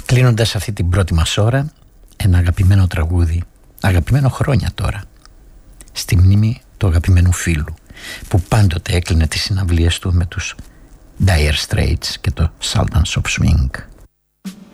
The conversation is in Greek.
Κλείνοντας αυτή την πρώτη μας ώρα, ένα αγαπημένο τραγούδι, αγαπημένο χρόνια τώρα, στη μνήμη του αγαπημένου φίλου που πάντοτε έκλεινε τις συναυλίες του με τους Dire Straits και το Sultans of Swing.